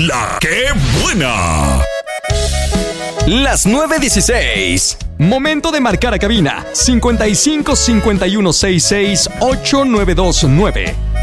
La que buena. Las 9:16. Momento de marcar a cabina 55 51 66 8929.